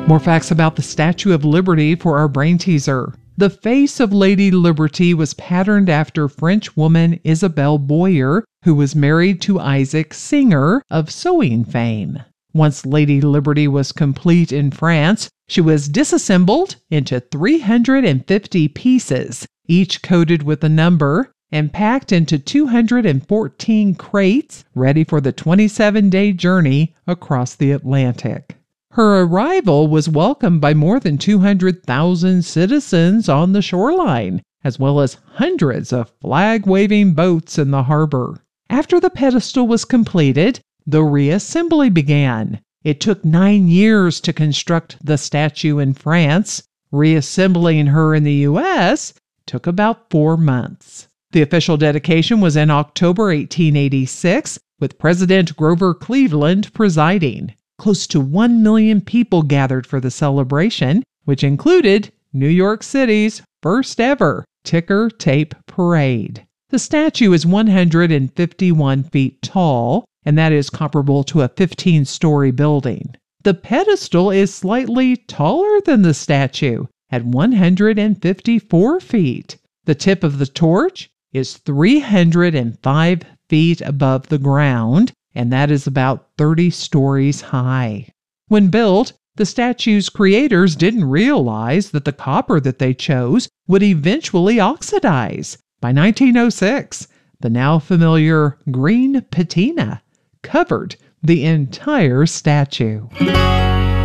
More facts about the Statue of Liberty for our brain teaser. The face of Lady Liberty was patterned after French woman Isabelle Boyer, who was married to Isaac Singer of sewing fame. Once Lady Liberty was complete in France, she was disassembled into 350 pieces, each coated with a number, and packed into 214 crates, ready for the 27-day journey across the Atlantic. Her arrival was welcomed by more than 200,000 citizens on the shoreline, as well as hundreds of flag-waving boats in the harbor. After the pedestal was completed, the reassembly began. It took 9 years to construct the statue in France. Reassembling her in the U.S. took about 4 months. The official dedication was in October 1886, with President Grover Cleveland presiding. Close to 1 million people gathered for the celebration, which included New York City's first ever ticker tape parade. The statue is 151 feet tall, and that is comparable to a 15-story building. The pedestal is slightly taller than the statue at 154 feet. The tip of the torch is 305 feet above the ground, and that is about 30 stories high. When built, the statue's creators didn't realize that the copper that they chose would eventually oxidize. By 1906, the now familiar green patina covered the entire statue.